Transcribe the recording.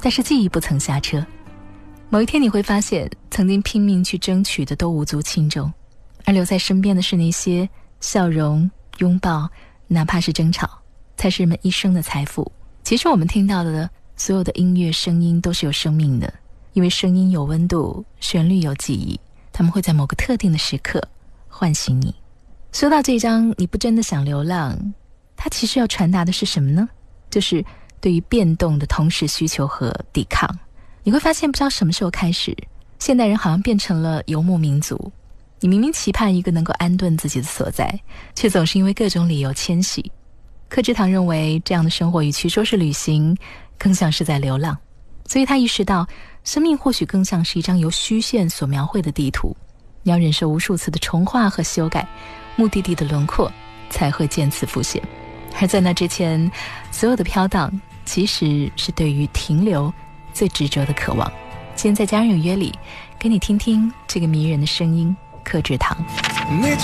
但是记忆不曾下车。某一天你会发现，曾经拼命去争取的都无足轻重，而留在身边的是那些笑容、拥抱，哪怕是争吵，才是人们一生的财富。其实我们听到的所有的音乐声音都是有生命的，因为声音有温度，旋律有记忆，它们会在某个特定的时刻唤醒你。说到这张你不真的想流浪，它其实要传达的是什么呢？就是对于变动的同时需求和抵抗。你会发现不知道什么时候开始，现代人好像变成了游牧民族。你明明期盼一个能够安顿自己的所在，却总是因为各种理由迁徙。柯志堂认为这样的生活与其说是旅行，更像是在流浪。所以他意识到，生命或许更像是一张由虚线所描绘的地图，你要忍受无数次的重画和修改，目的地的轮廓才会渐次浮现。而在那之前，所有的飘荡其实是对于停留最执着的渴望。今天在家人有约里，跟你听听这个迷人的声音，柯志堂。